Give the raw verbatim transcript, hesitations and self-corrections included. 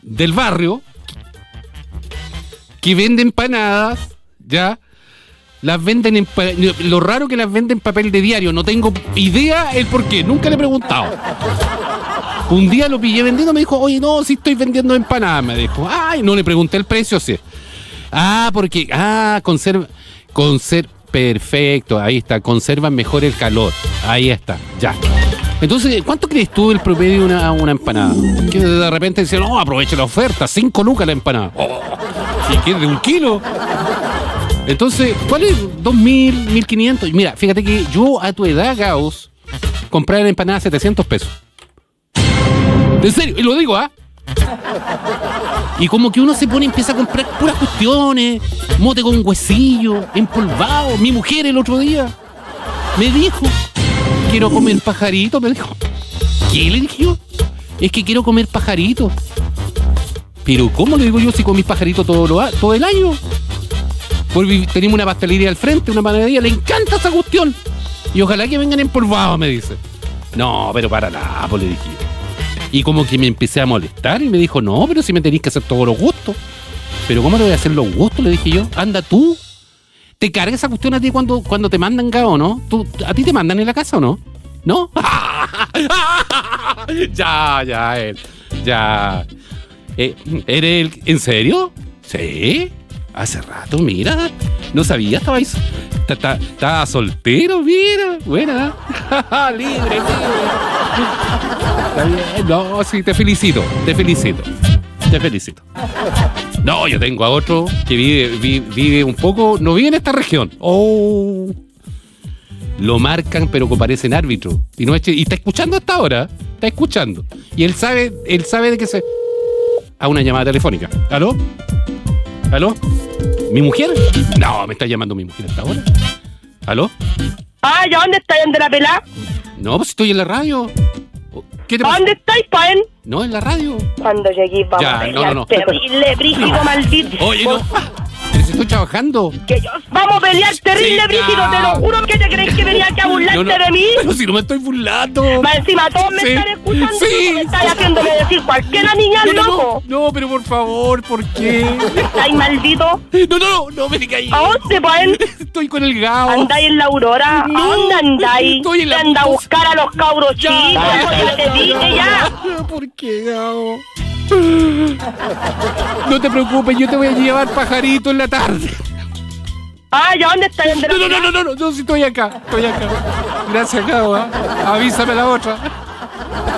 del barrio que vende empanadas, ya, las venden en... Pa- lo raro que las venden en papel de diario, no tengo idea el por qué, nunca le he preguntado. Un día lo pillé vendiendo, me dijo, oye, no, sí estoy vendiendo empanadas, me dijo. Ay, no le pregunté el precio, sí. Ah, porque, ah, conserva, conserva, perfecto, ahí está, conservan mejor el calor, ahí está, ya. Entonces, ¿cuánto crees tú el promedio de una, una empanada? Que de repente dicen, no, aproveche la oferta, cinco lucas la empanada. Oh, ¿y qué? ¿De un kilo? Entonces, ¿cuál es? ¿Dos mil? ¿Mil quinientos? Mira, fíjate que yo a tu edad, Gauss, compré la empanada a setecientos pesos. En serio, y lo digo, ¿ah? Y como que uno se pone y empieza a comprar puras cuestiones, mote con huesillo, empolvado. Mi mujer el otro día me dijo, quiero comer pajarito, me dijo. ¿Qué? Le dije yo. Es que quiero comer pajarito. Pero ¿cómo le digo yo si comí pajarito todo, lo, todo el año? Porque tenemos una pastelería al frente, una panadería, le encanta esa cuestión. Y ojalá que vengan empolvados, me dice. No, pero para nada, pues le dije yo. Y como que me empecé a molestar y me dijo, no, pero si me tenéis que hacer todos los gustos. ¿Pero cómo le voy a hacer los gustos? Le dije yo, anda tú. ¿Te carga esa cuestión a ti cuando, cuando te mandan, Gao, no? ¿Tú, ¿A ti te mandan en la casa o no? ¿No? ya, ya, él. Ya. Eh, ¿Eres el, ¿En serio? Sí. Hace rato, mira. No sabía, estabais... Estaba soltero, mira. Buena. libre, libre. Está bien. No, sí, te felicito. Te felicito. Te felicito. No, yo tengo a otro que vive, vive, vive un poco... No vive en esta región. Oh. Lo marcan, pero que parecen árbitro. Y, no es, y está escuchando hasta ahora. Está escuchando. Y él sabe, él sabe de que se... A una llamada telefónica. ¿Aló? ¿Aló? ¿Mi mujer? No, me está llamando mi mujer hasta ahora. ¿Aló? Ah, ¿ya dónde estáis, de la pelá? No, pues estoy en la radio. ¿Qué te pasa? ¿Dónde estáis, Paen? No, en la radio. Cuando lleguéis vamos ya, a pelear, no, no, no. terrible, brígido, maldito. Oye, no. Pero si estoy trabajando. Que yo, vamos a pelear terrible, sí, brígido, te lo juro. Que te crees que venía aquí a burlarte no, no, de mí. Pero si no me estoy burlando. Más encima todos me sí, están escuchando. Sí, me estás haciéndome decir cualquier niña, no, no, loco. No, no, pero por favor, ¿por qué? ¿Estáis maldito? No, no, no, no me digáis. ¿A dónde, Paen? Estoy con el Gao. ¿Andáis en la Aurora? No, ¿A dónde andáis? Estoy en la... Te anda a buscar a los cabros ya, chicos, ya, ya te dije ya. ¿Por qué, Gao? No te preocupes, yo te voy a llevar pajarito en la tarde. Ah, ¿ya dónde estás? No, no, no, no, no, no, no, si estoy acá, estoy acá. Gracias, Gao, ¿eh? Avísame la otra.